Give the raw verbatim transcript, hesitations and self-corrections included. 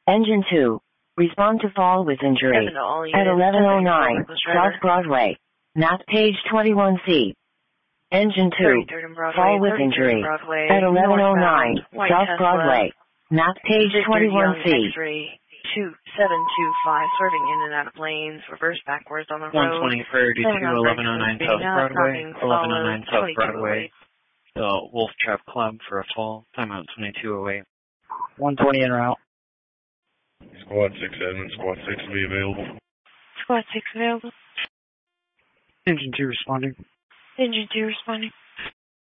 Engine two. Respond to fall with injury. At eleven oh nine, South Broadway. Map page twenty-one C. Engine two. Fall with injury. At eleven oh nine, South Broadway. Map page twenty-one C. two seven two five, swerving in and out of lanes, reverse backwards on the road. one twenty Prairie two, eleven oh nine South Broadway, eleven oh nine South Broadway. The Wolf Trap Club for a fall, timeout twenty-two oh eight. one twenty en route. Squad six Edmund, Squad six will be available. Squad six available. Engine two responding. Engine two responding.